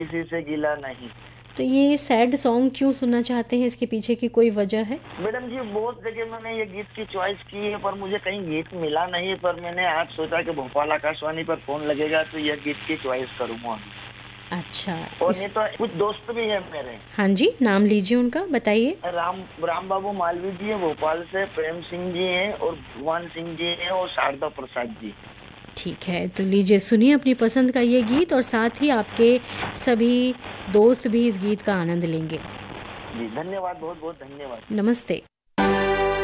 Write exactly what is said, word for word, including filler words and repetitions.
किसी से गिला नहीं। तो ये सैड सॉन्ग क्यों सुनना चाहते हैं, इसके पीछे की कोई वजह है? मैडम जी बहुत जगह मैंने ये गीत की चॉइस की है पर मुझे कहीं गीत मिला नहीं, पर मैंने आज सोचा कि भोपाल आकाशवाणी पर फोन लगेगा तो यह गीत की चॉइस करूंगा। अच्छा। और इस नहीं तो कुछ दोस्त भी है मेरे। हाँ जी, नाम लीजिए उनका, बताइए। राम राम बाबू मालवी जी हैं भोपाल से, प्रेम सिंह जी हैं और भगवान सिंह जी हैं और शारदा प्रसाद जी। ठीक है, तो लीजिए सुनिए अपनी पसंद का ये गीत, और साथ ही आपके सभी दोस्त भी इस गीत का आनंद लेंगे। जी धन्यवाद, बहुत बहुत धन्यवाद। नमस्ते।